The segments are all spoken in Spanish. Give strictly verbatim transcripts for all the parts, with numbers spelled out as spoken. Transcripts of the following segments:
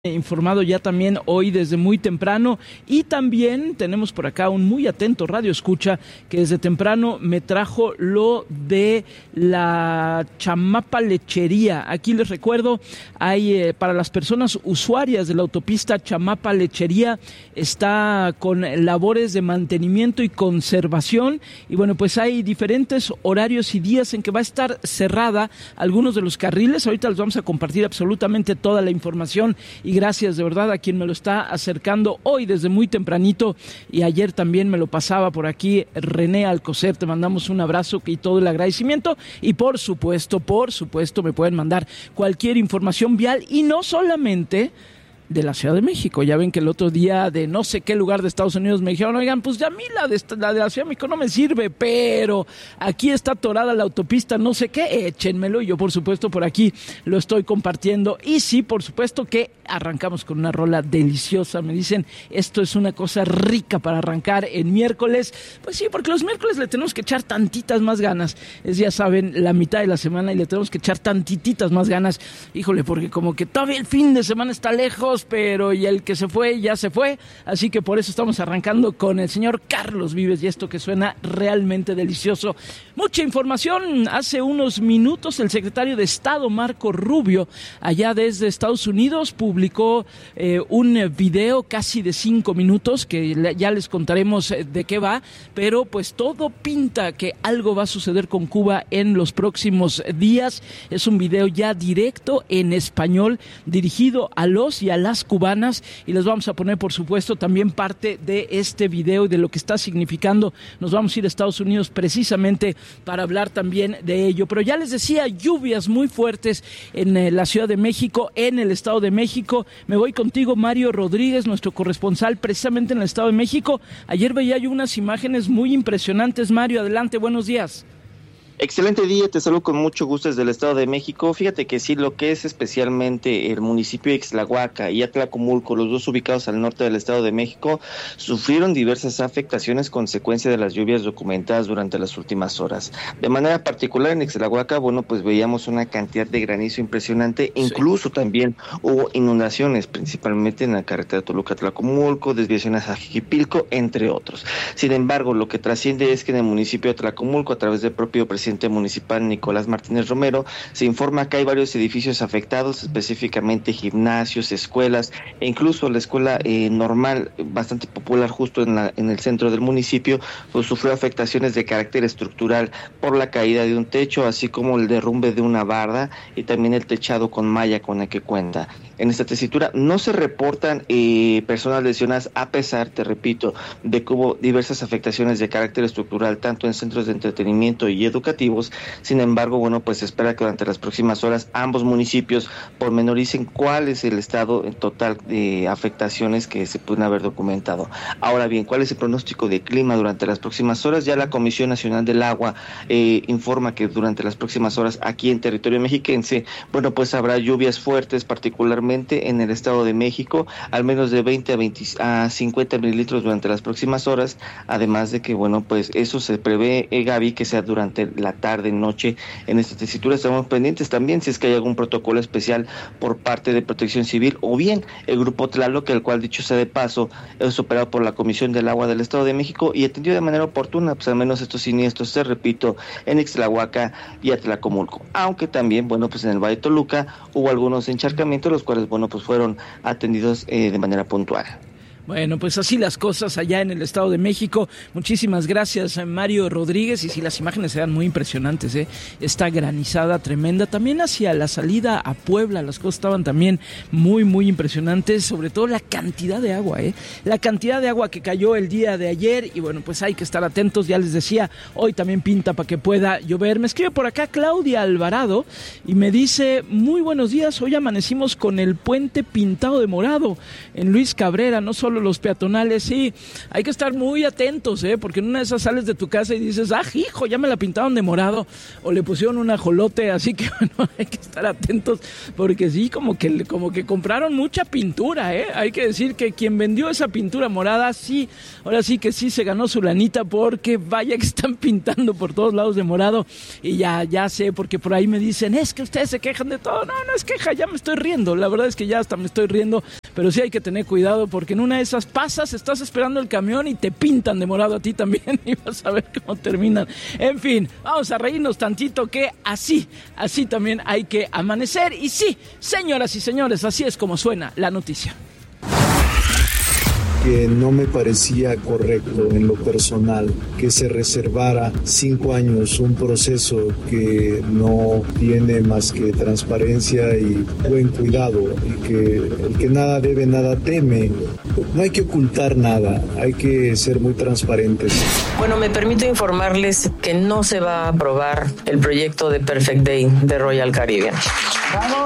Informado ya también hoy desde muy temprano, y también tenemos por acá un muy atento radio escucha que desde temprano me trajo lo de la Chamapa Lechería. Aquí les recuerdo, hay eh, para las personas usuarias de la autopista Chamapa Lechería, está con labores de mantenimiento y conservación, y bueno, pues hay diferentes horarios y días en que va a estar cerrada algunos de los carriles. Ahorita les vamos a compartir absolutamente toda la información, y gracias de verdad a quien me lo está acercando hoy desde muy tempranito, y ayer también me lo pasaba por aquí René Alcocer. Te mandamos un abrazo y todo el agradecimiento, y por supuesto, por supuesto me pueden mandar cualquier información vial, y no solamente de la Ciudad de México. Ya ven que el otro día de no sé qué lugar de Estados Unidos me dijeron, oigan, pues ya a mí la de, la de la Ciudad de México no me sirve, pero aquí está atorada la autopista, no sé qué, échenmelo, y yo por supuesto por aquí lo estoy compartiendo. Y sí, por supuesto que arrancamos con una rola deliciosa. Me dicen, esto es una cosa rica para arrancar en miércoles. Pues sí, porque los miércoles le tenemos que echar tantitas más ganas. Es, ya saben, la mitad de la semana y le tenemos que echar tantititas más ganas. Híjole, porque como que todavía el fin de semana está lejos, pero y el que se fue ya se fue, así que por eso estamos arrancando con el señor Carlos Vives y esto que suena realmente delicioso. Mucha información. Hace unos minutos el secretario de Estado Marco Rubio, allá desde Estados Unidos, publicó eh, un video casi de cinco minutos que ya les contaremos de qué va, pero pues todo pinta que algo va a suceder con Cuba en los próximos días. Es un video ya directo en español dirigido a los y a las cubanas, y les vamos a poner por supuesto también parte de este video y de lo que está significando. Nos vamos a ir a Estados Unidos precisamente para hablar también de ello, pero ya les decía, lluvias muy fuertes en eh, la Ciudad de México, en el Estado de México. Me voy contigo, Mario Rodríguez, nuestro corresponsal precisamente en el Estado de México. Ayer veía yo unas imágenes muy impresionantes. Mario, adelante, buenos días. Excelente día, te saludo con mucho gusto desde el Estado de México. Fíjate que sí, lo que es especialmente el municipio de Ixtlahuaca y Atlacomulco, los dos ubicados al norte del Estado de México, sufrieron diversas afectaciones consecuencia de las lluvias documentadas durante las últimas horas. De manera particular en Ixtlahuaca, bueno, pues veíamos una cantidad de granizo impresionante, incluso sí. También hubo inundaciones, principalmente en la carretera Toluca-Atlacomulco, desviaciones a Jiquipilco, entre otros. Sin embargo, lo que trasciende es que en el municipio de Atlacomulco, a través del propio presidente municipal Nicolás Martínez Romero, se informa que hay varios edificios afectados, específicamente gimnasios, escuelas, e incluso la escuela eh, normal, bastante popular justo en, la, en el centro del municipio, pues sufrió afectaciones de carácter estructural por la caída de un techo, así como el derrumbe de una barda y también el techado con malla con el que cuenta. En esta tesitura no se reportan eh, personas lesionadas, a pesar, te repito, de que hubo diversas afectaciones de carácter estructural, tanto en centros de entretenimiento y educativos. Sin embargo, bueno, pues se espera que durante las próximas horas ambos municipios pormenoricen cuál es el estado en total de afectaciones que se pueden haber documentado. Ahora bien, ¿cuál es el pronóstico de clima durante las próximas horas? Ya la Comisión Nacional del Agua eh, informa que durante las próximas horas aquí en territorio mexiquense, bueno, pues habrá lluvias fuertes, particularmente en el Estado de México, al menos de veinte a, veinte a cincuenta mililitros durante las próximas horas, además de que, bueno, pues eso se prevé, eh, Gaby, que sea durante la tarde, noche. En esta tesitura estamos pendientes también si es que hay algún protocolo especial por parte de Protección Civil, o bien el grupo Tlaloc, el cual, dicho sea de paso, es operado por la Comisión del Agua del Estado de México y atendió de manera oportuna, pues al menos estos siniestros, te repito, en Ixtlahuaca y Atlacomulco. Aunque también, bueno, pues en el Valle de Toluca hubo algunos encharcamientos, los cuales, bueno, pues fueron atendidos eh, de manera puntual. Bueno, pues así las cosas allá en el Estado de México. Muchísimas gracias, Mario Rodríguez. Y sí, las imágenes eran muy impresionantes, ¿eh? Esta granizada tremenda. También hacia la salida a Puebla, las cosas estaban también muy, muy impresionantes. Sobre todo la cantidad de agua, ¿eh? La cantidad de agua que cayó el día de ayer. Y bueno, pues hay que estar atentos. Ya les decía, hoy también pinta para que pueda llover. Me escribe por acá Claudia Alvarado y me dice, muy buenos días. Hoy amanecimos con el puente pintado de morado en Luis Cabrera. No solo semáforos, los peatonales, sí, hay que estar muy atentos, ¿eh? Porque en una de esas sales de tu casa y dices, ah, hijo, ya me la pintaron de morado, o le pusieron un ajolote, así que bueno, hay que estar atentos, porque sí, como que, como que compraron mucha pintura, ¿eh? Hay que decir que quien vendió esa pintura morada, sí, ahora sí que sí se ganó su lanita, porque vaya que están pintando por todos lados de morado, y ya, ya sé, porque por ahí me dicen, es que ustedes se quejan de todo. No, no es queja, ya me estoy riendo, la verdad es que ya hasta me estoy riendo, pero sí hay que tener cuidado, porque en una de esas pasas, estás esperando el camión y te pintan de morado a ti también, y vas a ver cómo terminan. En fin, vamos a reírnos tantito, que así, así también hay que amanecer, y sí, señoras y señores, así es como suena la noticia. Que no me parecía correcto en lo personal que se reservara cinco años un proceso que no tiene más que transparencia y buen cuidado, y que el que nada debe, nada teme. No hay que ocultar nada, hay que ser muy transparentes. Bueno, me permito informarles que no se va a aprobar el proyecto de Perfect Day de Royal Caribbean. ¡Vamos!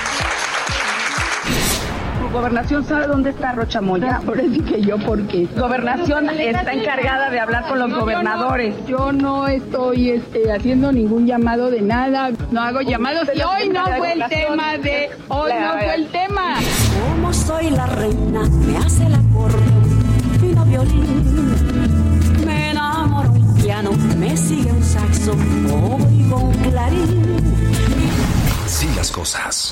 Gobernación sabe dónde está Rocha Moya. Por eso que yo, porque Gobernación está encargada de hablar con los no, gobernadores. Yo no, yo no estoy este, haciendo ningún llamado de nada. No hago llamados y hoy no fue el tema de. Hoy no fue el tema. Como soy la reina, me hace el acordeón, fino violín. Me enamoro un piano, me sigue un saxo, oigo un clarín. Sí, las cosas.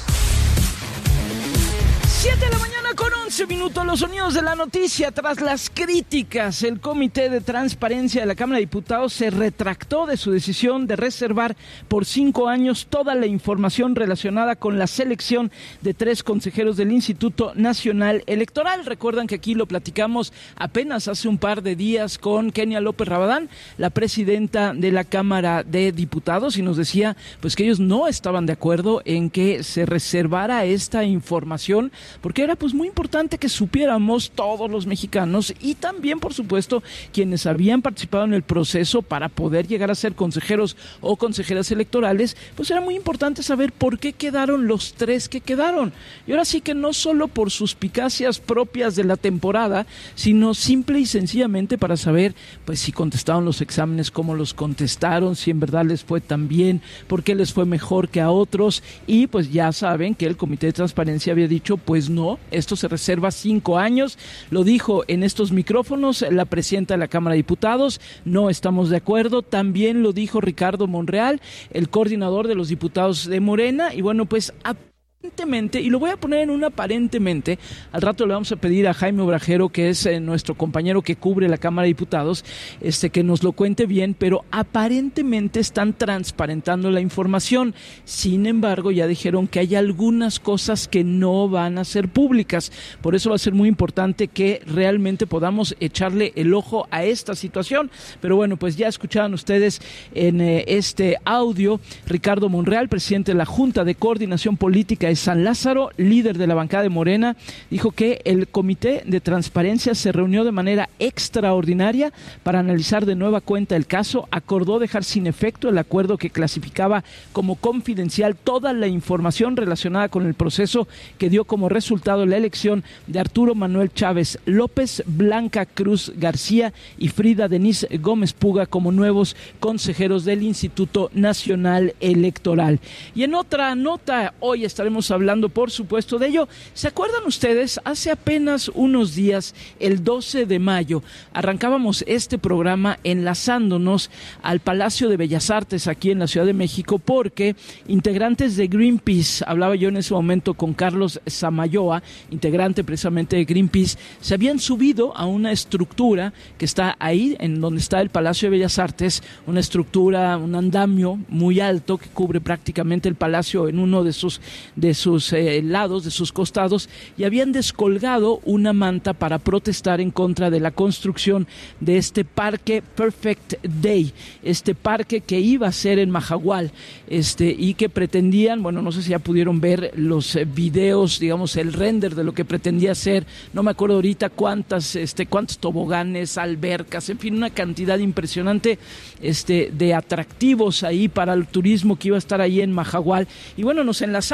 siete de la mañana con once minutos, los sonidos de la noticia. Tras las críticas, el Comité de Transparencia de la Cámara de Diputados se retractó de su decisión de reservar por cinco años toda la información relacionada con la selección de tres consejeros del Instituto Nacional Electoral. Recuerdan que aquí lo platicamos apenas hace un par de días con Kenia López Rabadán, la presidenta de la Cámara de Diputados, y nos decía pues que ellos no estaban de acuerdo en que se reservara esta información, porque era pues muy importante que supiéramos todos los mexicanos, y también por supuesto quienes habían participado en el proceso para poder llegar a ser consejeros o consejeras electorales, pues era muy importante saber por qué quedaron los tres que quedaron. Y ahora sí que no solo por suspicacias propias de la temporada, sino simple y sencillamente para saber pues si contestaron los exámenes, cómo los contestaron, si en verdad les fue tan bien, por qué les fue mejor que a otros. Y pues ya saben que el Comité de Transparencia había dicho pues Pues no, esto se reserva cinco años, lo dijo en estos micrófonos la presidenta de la Cámara de Diputados, no estamos de acuerdo, también lo dijo Ricardo Monreal, el coordinador de los diputados de Morena, y bueno, pues aparentemente, y lo voy a poner en un aparentemente, al rato le vamos a pedir a Jaime Obrajero, que es eh, nuestro compañero que cubre la Cámara de Diputados, este que nos lo cuente bien, pero aparentemente están transparentando la información. Sin embargo, ya dijeron que hay algunas cosas que no van a ser públicas, por eso va a ser muy importante que realmente podamos echarle el ojo a esta situación. Pero bueno, pues ya escuchaban ustedes en eh, este audio, Ricardo Monreal, presidente de la Junta de Coordinación Política de San Lázaro, líder de la bancada de Morena, dijo que el Comité de Transparencia se reunió de manera extraordinaria para analizar de nueva cuenta el caso, acordó dejar sin efecto el acuerdo que clasificaba como confidencial toda la información relacionada con el proceso que dio como resultado la elección de Arturo Manuel Chávez López, Blanca Cruz García y Frida Denise Gómez Puga como nuevos consejeros del Instituto Nacional Electoral. Y en otra nota, hoy estaremos hablando por supuesto de ello. ¿Se acuerdan ustedes? Hace apenas unos días, el doce de mayo, arrancábamos este programa enlazándonos al Palacio de Bellas Artes aquí en la Ciudad de México, porque integrantes de Greenpeace, hablaba yo en ese momento con Carlos Samayoa, integrante precisamente de Greenpeace, se habían subido a una estructura que está ahí, en donde está el Palacio de Bellas Artes, una estructura, un andamio muy alto que cubre prácticamente el palacio en uno de sus de sus eh, lados, de sus costados, y habían descolgado una manta para protestar en contra de la construcción de este parque Perfect Day, este parque que iba a ser en Majahual, este y que pretendían, bueno, no sé si ya pudieron ver los eh, videos, digamos, el render de lo que pretendía ser, no me acuerdo ahorita cuántas, este, cuántos toboganes, albercas, en fin, una cantidad impresionante este, de atractivos ahí para el turismo que iba a estar ahí en Majahual. Y bueno, nos enlazábamos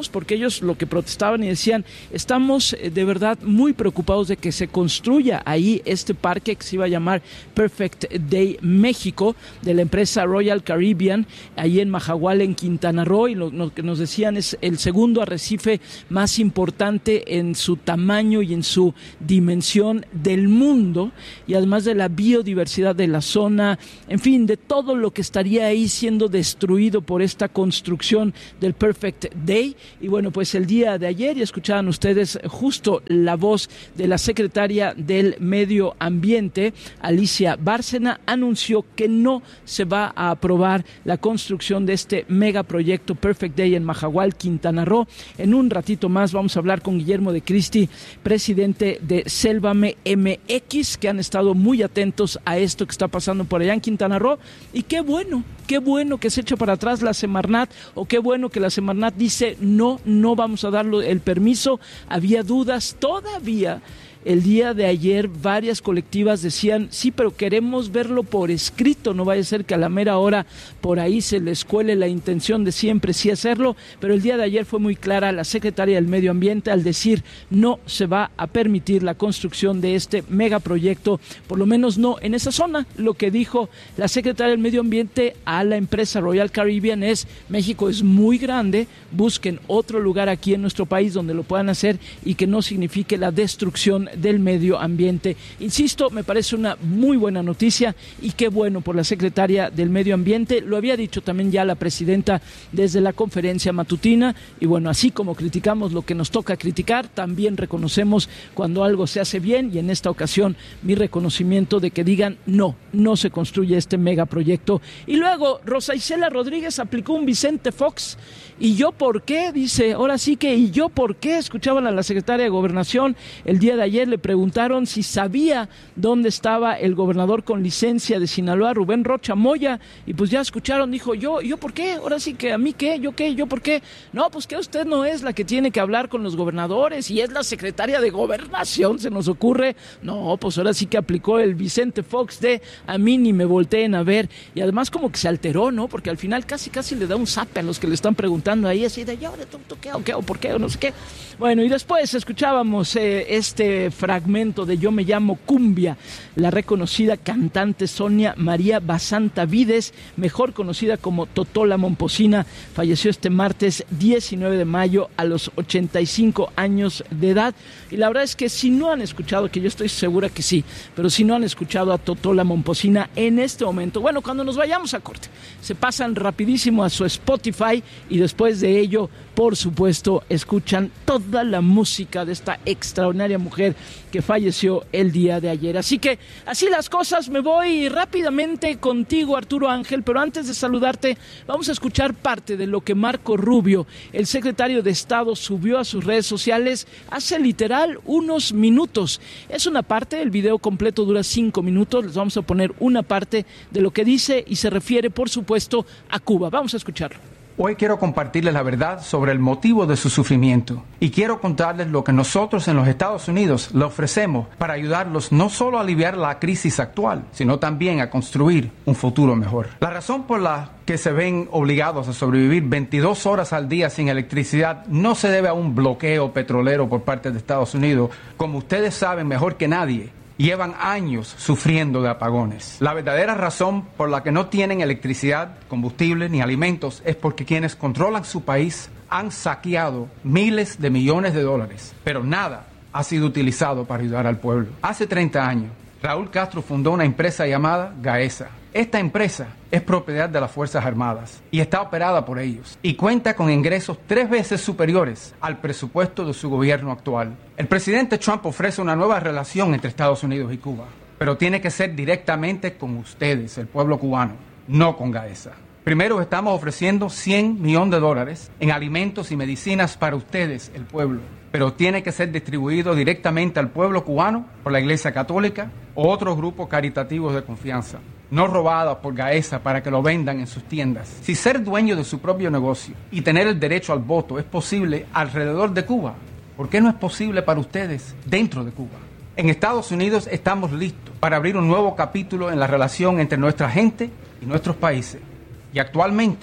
preocupados, porque ellos lo que protestaban y decían, estamos eh, de verdad muy preocupados de que se construya ahí este parque que se iba a llamar Perfect Day México, de la empresa Royal Caribbean, ahí en Mahahual, en Quintana Roo, y lo, lo que nos decían es el segundo arrecife más importante en su tamaño y en su dimensión del mundo, y además de la biodiversidad de la zona, en fin, de todo lo que estaría ahí siendo destruido por esta construcción del Perfect Day. Y bueno, pues el día de ayer, y escuchaban ustedes justo la voz de la secretaria del Medio Ambiente, Alicia Bárcena, anunció que no se va a aprobar la construcción de este megaproyecto Perfect Day en Mahahual, Quintana Roo. En un ratito más vamos a hablar con Guillermo de Cristi, presidente de Sélvame M X, que han estado muy atentos a esto que está pasando por allá en Quintana Roo. Y qué bueno, qué bueno que se echa para atrás la Semarnat, o qué bueno que la Semarnat dice no, no vamos a darle el permiso. Había dudas todavía. El día de ayer varias colectivas decían, sí, pero queremos verlo por escrito, no vaya a ser que a la mera hora por ahí se les cuele la intención de siempre sí hacerlo, pero el día de ayer fue muy clara la secretaria del Medio Ambiente al decir no se va a permitir la construcción de este megaproyecto, por lo menos no en esa zona. Lo que dijo la secretaria del Medio Ambiente a la empresa Royal Caribbean es, México es muy grande, busquen otro lugar aquí en nuestro país donde lo puedan hacer y que no signifique la destrucción del medio ambiente. Insisto, me parece una muy buena noticia y qué bueno por la secretaria del Medio Ambiente. Lo había dicho también ya la presidenta desde la conferencia matutina, y bueno, así como criticamos lo que nos toca criticar, también reconocemos cuando algo se hace bien, y en esta ocasión mi reconocimiento de que digan no, no se construye este megaproyecto. Y luego Rosa Isela Rodríguez aplicó un Vicente Fox, ¿y yo por qué? Dice, ahora sí que ¿y yo por qué? Escuchaban a la secretaria de Gobernación el día de ayer, le preguntaron si sabía dónde estaba el gobernador con licencia de Sinaloa, Rubén Rocha Moya, y pues ya escucharon, dijo, yo, ¿yo por qué? Ahora sí que ¿a mí qué? ¿Yo qué? ¿Yo por qué? No, pues que usted no es la que tiene que hablar con los gobernadores, y es la secretaria de Gobernación, se nos ocurre. No, pues ahora sí que aplicó el Vicente Fox de a mí ni me volteen a ver, y además como que se alteró, ¿no? Porque al final casi casi le da un zape a los que le están preguntando ahí, así de, ¿yo tú, tú qué? ¿O qué? ¿O por qué? ¿O no sé qué? Bueno, y después escuchábamos eh, este fragmento de Yo me llamo Cumbia, la reconocida cantante Sonia María Basanta Vides, mejor conocida como Totola Momposina, falleció este martes diecinueve de mayo a los ochenta y cinco años de edad. Y la verdad es que si no han escuchado, que yo estoy segura que sí, pero si no han escuchado a Totola Momposina en este momento, bueno, cuando nos vayamos a corte, se pasan rapidísimo a su Spotify y después de ello, por supuesto, escuchan toda la música de esta extraordinaria mujer que falleció el día de ayer. Así que, así las cosas, me voy rápidamente contigo, Arturo Ángel, pero antes de saludarte, vamos a escuchar parte de lo que Marco Rubio, el secretario de Estado, subió a sus redes sociales hace literal unos minutos. Es una parte, el video completo dura cinco minutos, les vamos a poner una parte de lo que dice y se refiere, por supuesto, a Cuba. Vamos a escucharlo. Hoy quiero compartirles la verdad sobre el motivo de su sufrimiento y quiero contarles lo que nosotros en los Estados Unidos le ofrecemos para ayudarlos no solo a aliviar la crisis actual, sino también a construir un futuro mejor. La razón por la que se ven obligados a sobrevivir veintidós horas al día sin electricidad no se debe a un bloqueo petrolero por parte de Estados Unidos, como ustedes saben mejor que nadie. Llevan años sufriendo de apagones. La verdadera razón por la que no tienen electricidad, combustible ni alimentos es porque quienes controlan su país han saqueado miles de millones de dólares, pero nada ha sido utilizado para ayudar al pueblo. Hace treinta años, Raúl Castro fundó una empresa llamada Gaesa. Esta empresa es propiedad de las Fuerzas Armadas y está operada por ellos y cuenta con ingresos tres veces superiores al presupuesto de su gobierno actual. El presidente Trump ofrece una nueva relación entre Estados Unidos y Cuba, pero tiene que ser directamente con ustedes, el pueblo cubano, no con Gaesa. Primero estamos ofreciendo cien millones de dólares en alimentos y medicinas para ustedes, el pueblo, pero tiene que ser distribuido directamente al pueblo cubano por la Iglesia Católica o otros grupos caritativos de confianza, no robadas por Gaesa para que lo vendan en sus tiendas. Si ser dueño de su propio negocio y tener el derecho al voto es posible alrededor de Cuba, ¿por qué no es posible para ustedes dentro de Cuba? En Estados Unidos estamos listos para abrir un nuevo capítulo en la relación entre nuestra gente y nuestros países. Y actualmente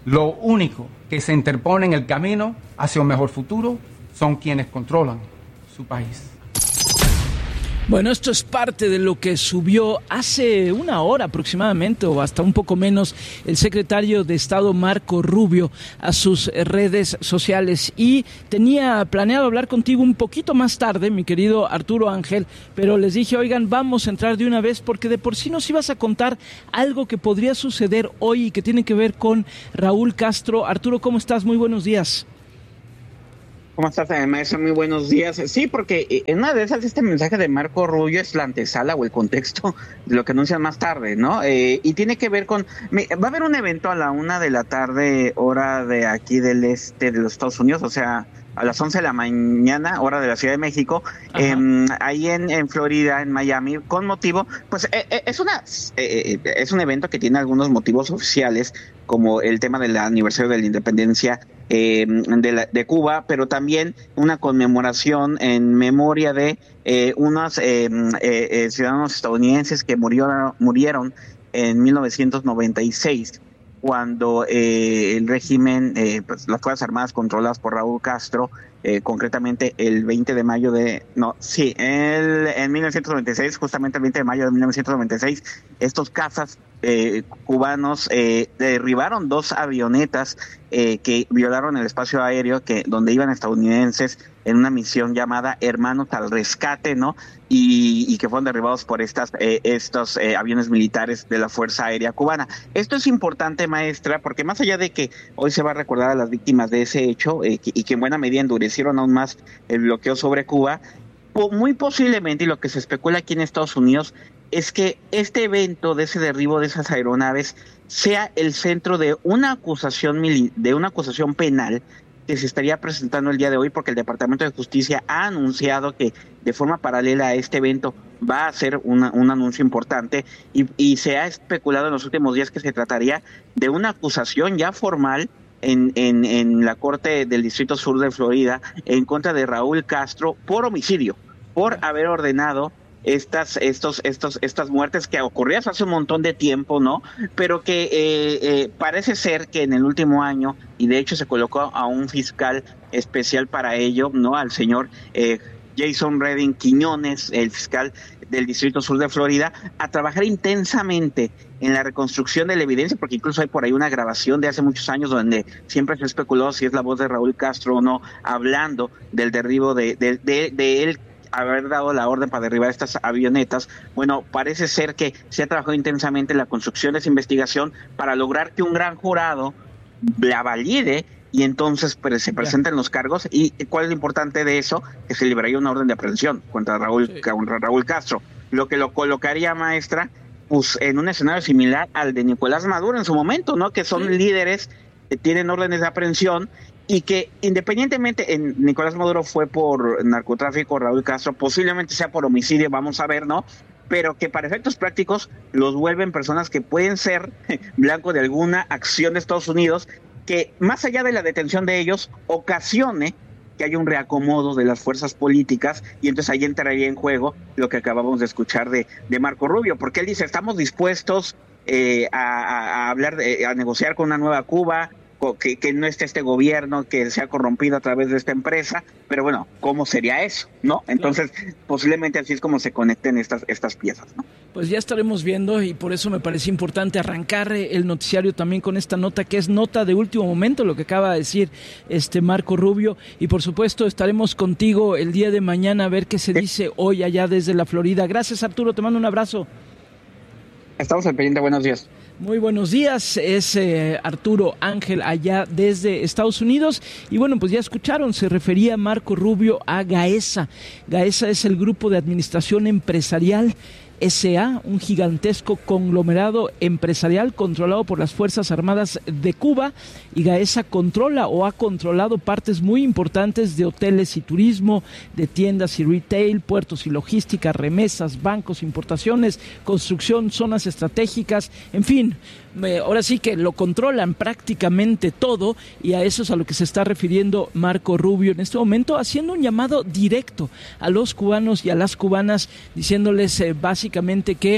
Lo único que se interpone en el camino hacia un mejor futuro son quienes controlan su país. Bueno, esto es parte de lo que subió hace una hora aproximadamente o hasta un poco menos el secretario de Estado Marco Rubio a sus redes sociales, y tenía planeado hablar contigo un poquito más tarde, mi querido Arturo Ángel, pero les dije, oigan, vamos a entrar de una vez porque de por sí nos ibas a contar algo que podría suceder hoy y que tiene que ver con Raúl Castro. Arturo, ¿cómo estás? Muy buenos días. ¿Cómo estás, maestro? Muy buenos días. Sí, porque en una de esas este mensaje de Marco Rubio es la antesala o el contexto de lo que anuncian más tarde, ¿no? Eh, y tiene que ver con... Va a haber un evento a la una de la tarde, hora de aquí del este de los Estados Unidos, o sea, a las once de la mañana, hora de la Ciudad de México, eh, ahí en, en Florida, en Miami, con motivo, pues eh, eh, es una eh, es un evento que tiene algunos motivos oficiales, como el tema del aniversario de la independencia eh, de, la, de Cuba, pero también una conmemoración en memoria de eh, unos eh, eh, ciudadanos estadounidenses que murieron, murieron en mil novecientos noventa y seis, cuando eh, el régimen, eh, pues las Fuerzas Armadas controladas por Raúl Castro, eh, concretamente el veinte de mayo de, no, sí, el, en mil novecientos noventa y seis, justamente el veinte de mayo de mil novecientos noventa y seis, estos cazas eh, cubanos eh, derribaron dos avionetas eh, que violaron el espacio aéreo, que donde iban estadounidenses en una misión llamada Hermanos al Rescate, ¿no? Y, y que fueron derribados por estas eh, estos eh, aviones militares de la Fuerza Aérea Cubana. Esto es importante, maestra, porque más allá de que hoy se va a recordar a las víctimas de ese hecho eh, que, y que en buena medida endurecieron aún más el bloqueo sobre Cuba, po- muy posiblemente, y lo que se especula aquí en Estados Unidos, es que este evento de ese derribo de esas aeronaves sea el centro de una acusación mili- de una acusación penal que se estaría presentando el día de hoy, porque el Departamento de Justicia ha anunciado que de forma paralela a este evento va a hacer una, un anuncio importante, y, y se ha especulado en los últimos días que se trataría de una acusación ya formal en, en, en la Corte del Distrito Sur de Florida en contra de Raúl Castro por homicidio, por haber ordenado estas estos estos estas muertes que ocurrían hace un montón de tiempo, ¿no? Pero que eh, eh, parece ser que en el último año, y de hecho se colocó a un fiscal especial para ello, ¿no? Al señor eh, Jason Redding Quiñones, el fiscal del Distrito Sur de Florida, a trabajar intensamente en la reconstrucción de la evidencia, porque incluso hay por ahí una grabación de hace muchos años donde siempre se especuló si es la voz de Raúl Castro o no, hablando del derribo de, de, de, de él, haber dado la orden para derribar estas avionetas. Bueno, parece ser que se ha trabajado intensamente en la construcción de esa investigación para lograr que un gran jurado la valide y entonces pues, se presenten los cargos. ¿Y cuál es lo importante de eso? Que se libraría una orden de aprehensión contra Raúl, sí. contra Raúl Castro, lo que lo colocaría, maestra, pues en un escenario similar al de Nicolás Maduro en su momento, ¿no? Que son sí. líderes que tienen órdenes de aprehensión, y que independientemente en Nicolás Maduro fue por narcotráfico, Raúl Castro posiblemente sea por homicidio, vamos a ver, ¿no? Pero que para efectos prácticos los vuelven personas que pueden ser blanco de alguna acción de Estados Unidos que, más allá de la detención de ellos, ocasione que haya un reacomodo de las fuerzas políticas, y entonces ahí entraría en juego lo que acabamos de escuchar de, de Marco Rubio, porque él dice, estamos dispuestos eh, a, a hablar, de, a negociar con una nueva Cuba, Que, que no esté este gobierno que se ha corrompido a través de esta empresa, pero bueno, ¿cómo sería eso? ¿No? Entonces, claro. posiblemente así es como se conecten estas, estas piezas, ¿no? Pues ya estaremos viendo, y por eso me pareció importante arrancar el noticiario también con esta nota, que es nota de último momento, lo que acaba de decir este Marco Rubio, y por supuesto estaremos contigo el día de mañana a ver qué se dice hoy allá desde la Florida. Gracias, Arturo, te mando un abrazo. Estamos al pendiente, buenos días. Muy buenos días, es eh, Arturo Ángel allá desde Estados Unidos. Y bueno, pues ya escucharon, se refería Marco Rubio a GAESA. GAESA es el Grupo de Administración Empresarial S A, un gigantesco conglomerado empresarial controlado por las Fuerzas Armadas de Cuba, y GAESA controla o ha controlado partes muy importantes de hoteles y turismo, de tiendas y retail, puertos y logística, remesas, bancos, importaciones, construcción, zonas estratégicas, en fin, eh, ahora sí que lo controlan prácticamente todo, y a eso es a lo que se está refiriendo Marco Rubio en este momento, haciendo un llamado directo a los cubanos y a las cubanas, diciéndoles eh, básicamente que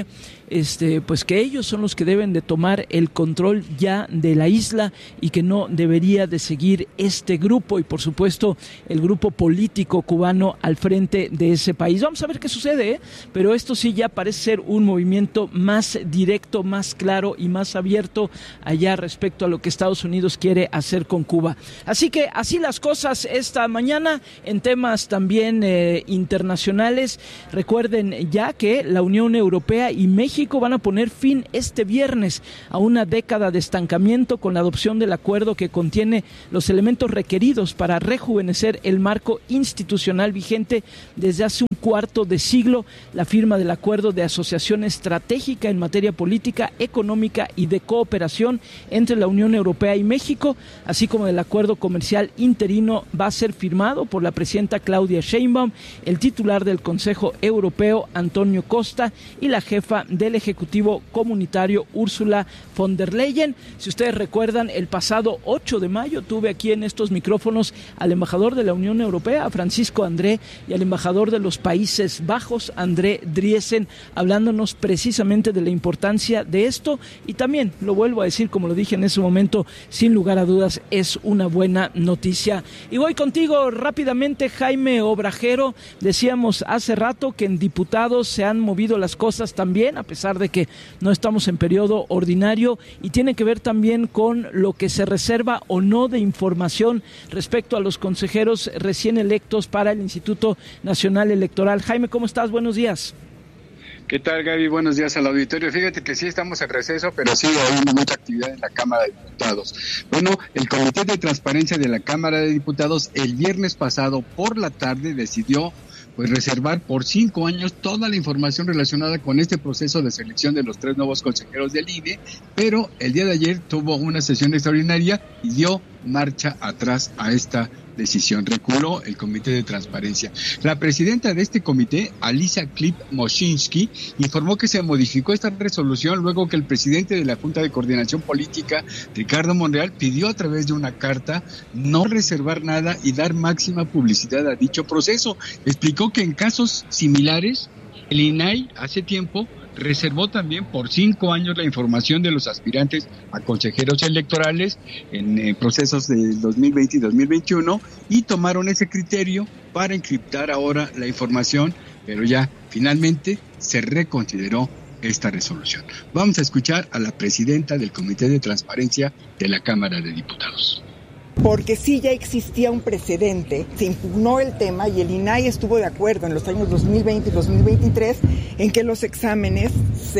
este, pues que ellos son los que deben de tomar el control ya de la isla y que no debería de seguir este grupo y por supuesto el grupo político cubano al frente de ese país. Vamos a ver qué sucede, ¿eh? Pero esto sí ya parece ser un movimiento más directo, más claro y más abierto allá respecto a lo que Estados Unidos quiere hacer con Cuba. Así que así las cosas esta mañana en temas también eh, internacionales. Recuerden ya que la Unión Europea y México van a poner fin este viernes a una década de estancamiento con la adopción del acuerdo que contiene los elementos requeridos para rejuvenecer el marco institucional vigente desde hace un cuarto de siglo, la firma del acuerdo de asociación estratégica en materia política, económica y de cooperación entre la Unión Europea y México, así como el acuerdo comercial interino, va a ser firmado por la presidenta Claudia Sheinbaum, el titular del Consejo Europeo Antonio Costa y la jefa del Ejecutivo Comunitario Ursula von der Leyen. Si ustedes recuerdan, el pasado ocho de mayo tuve aquí en estos micrófonos al embajador de la Unión Europea, Francisco André, y al embajador de los Países Bajos, André Driesen, hablándonos precisamente de la importancia de esto y también, lo vuelvo a decir como lo dije en ese momento, sin lugar a dudas es una buena noticia. Y voy contigo rápidamente, Jaime Obrajero. Decíamos hace rato que en diputados se han movido las cosas también, a pesar de que no estamos en periodo ordinario, y tiene que ver también con lo que se reserva o no de información respecto a los consejeros recién electos para el Instituto Nacional Electoral. Jaime, ¿cómo estás? Buenos días. ¿Qué tal, Gaby? Buenos días al auditorio. Fíjate que sí estamos en receso, pero sigue habiendo mucha actividad en la Cámara de Diputados. Bueno, el Comité de Transparencia de la Cámara de Diputados el viernes pasado por la tarde decidió pues reservar por cinco años toda la información relacionada con este proceso de selección de los tres nuevos consejeros del I N E, pero el día de ayer tuvo una sesión extraordinaria y dio marcha atrás a esta decisión. Reculó el Comité de Transparencia. La presidenta de este comité, Alisa Klip-Moshinsky, informó que se modificó esta resolución luego que el presidente de la Junta de Coordinación Política, Ricardo Monreal, pidió a través de una carta no reservar nada y dar máxima publicidad a dicho proceso. Explicó que en casos similares, el I N A I hace tiempo reservó también por cinco años la información de los aspirantes a consejeros electorales en eh, procesos de dos mil veinte y dos mil veintiuno y tomaron ese criterio para encriptar ahora la información, pero ya finalmente se reconsideró esta resolución. Vamos a escuchar a la presidenta del Comité de Transparencia de la Cámara de Diputados. Porque sí ya existía un precedente, se impugnó el tema y el I N A I estuvo de acuerdo en los años dos mil veinte y dos mil veintitrés en que los exámenes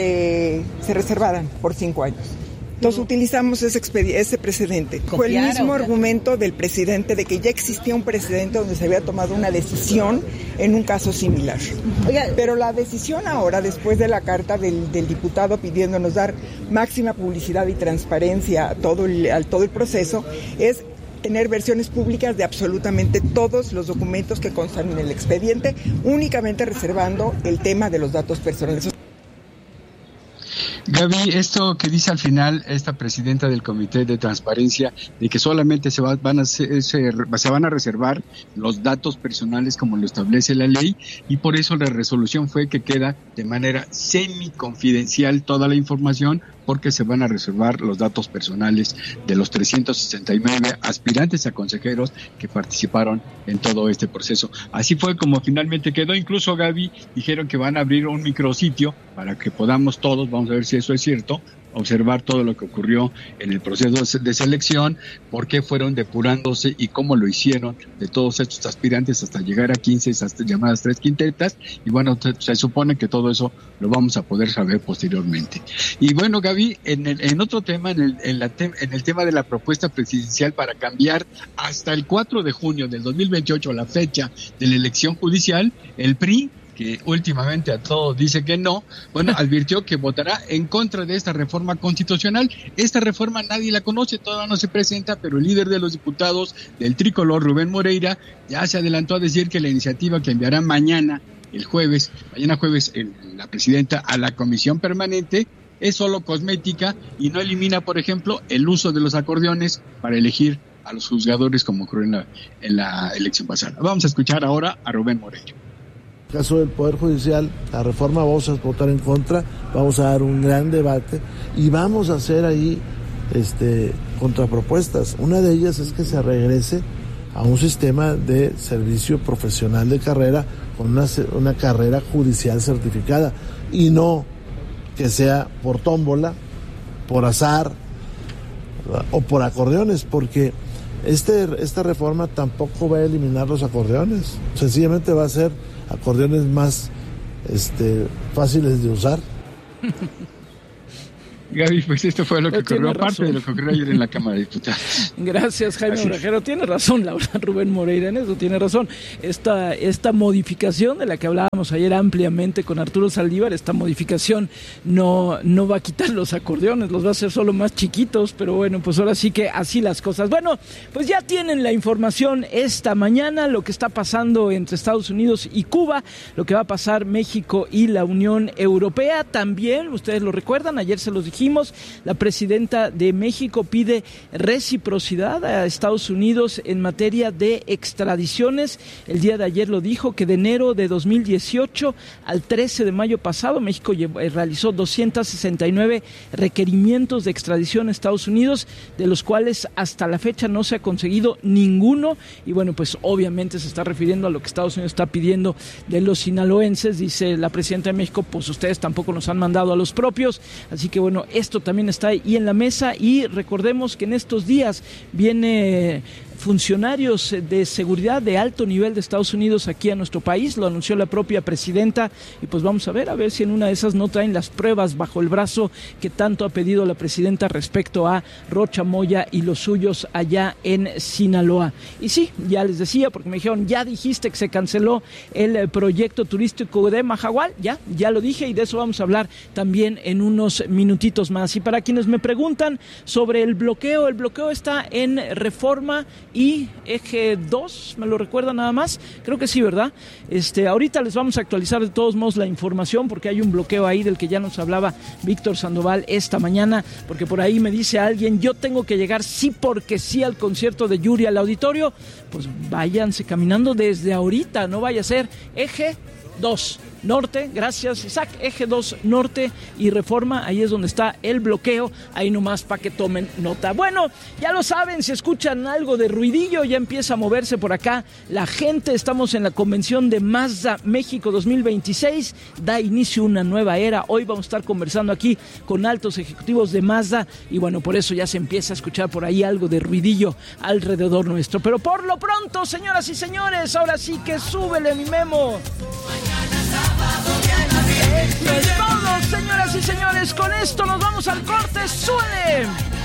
se, se reservaran por cinco años. Entonces utilizamos ese, expedi- ese precedente. Fue el mismo argumento del presidente de que ya existía un precedente donde se había tomado una decisión en un caso similar. Oiga, pero la decisión ahora, después de la carta del, del diputado pidiéndonos dar máxima publicidad y transparencia a todo el, a todo el proceso, es tener versiones públicas de absolutamente todos los documentos que constan en el expediente, únicamente reservando el tema de los datos personales. Gaby, esto que dice al final esta presidenta del Comité de Transparencia, de que solamente se, va, van a se, se, se van a reservar los datos personales como lo establece la ley, y por eso la resolución fue que queda de manera semi-confidencial toda la información, porque se van a reservar los datos personales de los trescientos sesenta y nueve aspirantes a consejeros que participaron en todo este proceso. Así fue como finalmente quedó. Incluso, Gaby, dijeron que van a abrir un micrositio para que podamos todos, vamos a ver si eso es cierto, observar todo lo que ocurrió en el proceso de selección, por qué fueron depurándose y cómo lo hicieron de todos estos aspirantes hasta llegar a quince, esas llamadas tres quintetas, y bueno, se, se supone que todo eso lo vamos a poder saber posteriormente. Y bueno, Gaby, en, el, en otro tema, en el, en, la te, en el tema de la propuesta presidencial para cambiar hasta el cuatro de junio del dos mil veintiocho la fecha de la elección judicial, el P R I, que últimamente a todos dice que no, bueno, advirtió que votará en contra de esta reforma constitucional. Esta reforma nadie la conoce, todavía no se presenta, pero el líder de los diputados del tricolor, Rubén Moreira, ya se adelantó a decir que la iniciativa que enviará mañana, el jueves, mañana jueves, el, la presidenta a la comisión permanente, es solo cosmética y no elimina, por ejemplo, el uso de los acordeones para elegir a los juzgadores como ocurrió en la, en la elección pasada. Vamos a escuchar ahora a Rubén Moreira. En el caso del Poder Judicial, la reforma vamos a votar en contra, vamos a dar un gran debate y vamos a hacer ahí este, contrapropuestas. Una de ellas es que se regrese a un sistema de servicio profesional de carrera con una, una carrera judicial certificada y no que sea por tómbola, por azar o por acordeones, porque este, esta reforma tampoco va a eliminar los acordeones, sencillamente va a ser acordeones más este, fáciles de usar. Gaby, pues esto fue lo que Tiene ocurrió, aparte razón. de lo que ocurrió ayer en la Cámara de Diputados. Gracias, Jaime Así es. Obrajero. Tiene razón, Laura Rubén Moreira, en eso tiene razón. Esta, esta modificación de la que hablábamos ayer ampliamente con Arturo Saldívar, esta modificación no, no va a quitar los acordeones, los va a hacer solo más chiquitos, pero bueno, pues ahora sí que así las cosas. Bueno, pues ya tienen la información esta mañana, lo que está pasando entre Estados Unidos y Cuba, lo que va a pasar México y la Unión Europea. También, ustedes lo recuerdan, ayer se los dijimos, la presidenta de México pide reciprocidad a Estados Unidos en materia de extradiciones. El día de ayer lo dijo, que de enero de dos mil dieciocho al trece de mayo pasado, México realizó doscientos sesenta y nueve requerimientos de extradición a Estados Unidos, de los cuales hasta la fecha no se ha conseguido ninguno. Y bueno, pues obviamente se está refiriendo a lo que Estados Unidos está pidiendo de los sinaloenses. Dice la presidenta de México, pues ustedes tampoco nos han mandado a los propios. Así que bueno, esto también está ahí en la mesa y recordemos que en estos días viene funcionarios de seguridad de alto nivel de Estados Unidos aquí a nuestro país, lo anunció la propia presidenta y pues vamos a ver, a ver si en una de esas no traen las pruebas bajo el brazo que tanto ha pedido la presidenta respecto a Rocha Moya y los suyos allá en Sinaloa. Y sí, ya les decía, porque me dijeron, ya dijiste que se canceló el proyecto turístico de Mahahual, ya, ya lo dije y de eso vamos a hablar también en unos minutitos más. Y para quienes me preguntan sobre el bloqueo, el bloqueo está en Reforma y Eje dos, ¿me lo recuerda nada más? Creo que sí, ¿verdad? Este, ahorita les vamos a actualizar de todos modos la información porque hay un bloqueo ahí del que ya nos hablaba Víctor Sandoval esta mañana, porque por ahí me dice alguien, yo tengo que llegar sí porque sí al concierto de Yuri al auditorio, pues váyanse caminando desde ahorita, no vaya a ser Eje dos Norte, gracias Isaac, Eje dos Norte y Reforma, ahí es donde está el bloqueo, ahí nomás para que tomen nota. Bueno, ya lo saben, si escuchan algo de ruidillo, ya empieza a moverse por acá la gente, estamos en la convención de Mazda México dos mil veintiséis, da inicio una nueva era, hoy vamos a estar conversando aquí con altos ejecutivos de Mazda y bueno, por eso ya se empieza a escuchar por ahí algo de ruidillo alrededor nuestro, pero por lo pronto, señoras y señores, ahora sí que súbele mi Memo. Esto es todo, señoras y señores. Con esto nos vamos al corte. ¡Suele!